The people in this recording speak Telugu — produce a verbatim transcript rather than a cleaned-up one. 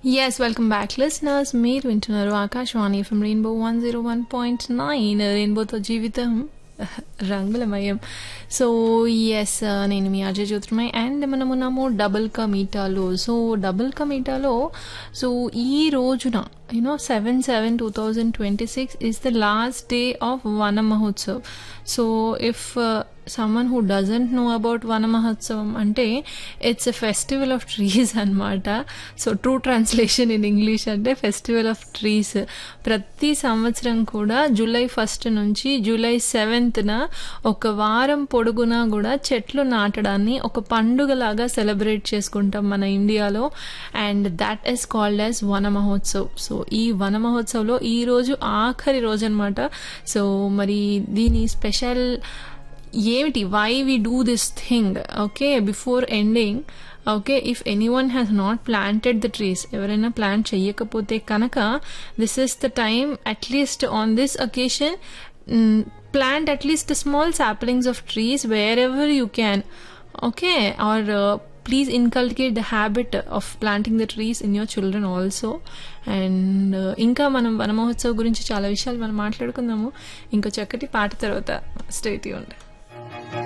Yes, welcome back, listeners. మీరు వింటున్నారు Akashvani FM rainbow one zero one point nine రెయిన్బోతో జీవితం రంగులమయం. సో ఎస్, నేను మీ అజయ్ జ్యోతిర్మయ్ అండ్ మనమున్నాము డబుల్ కా మీటాలో. సో డబుల్ కా మీటాలో సో ఈ రోజున you know seven seven two thousand twenty six is the last day of వన Mahotsav. So if someone who doesn't know about Vana Mahotsavam ante it's a festival of trees anamata. So true translation in English ante festival of trees. ప్రతి సంవత్సరం కూడా జూలై ఫస్ట్ నుంచి జూలై సెవెంత్ న ఒక వారం పొడుగునా కూడా చెట్లు నాటడాన్ని ఒక పండుగలాగా సెలబ్రేట్ చేసుకుంటాం మన ఇండియాలో. And that is called as వన మహోత్సవ్. సో ఈ వన మహోత్సవ్లో ఈ రోజు ఆఖరి రోజు అనమాట. సో మరి దీని స్పెషల్ ఏమిటి, why we do this thing, okay, before ending. Okay, if any one has not planted the trees, ఎవరైనా ప్లాంట్ చెయ్యకపోతే కనుక this is the time, at least on this occasion plant at least the small saplings of trees wherever you can, okay, or uh, please inculcate the habit of planting the trees in your children also. And ఇంకా మనం వన మహోత్సవ్ గురించి చాలా విషయాలు మనం మాట్లాడుకుందాము ఇంకో చక్కటి పాట తర్వాత. Stay tuned.